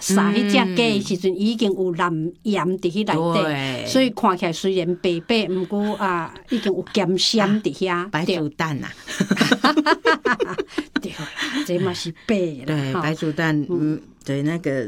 杀迄只鸡的时阵，已经有蓝盐伫迄内底，所以看起来虽然白白，毋过啊，已经有咸鲜伫遐。 白煮蛋啊， 对啦，这嘛是白啦。 对，白煮蛋，对那个。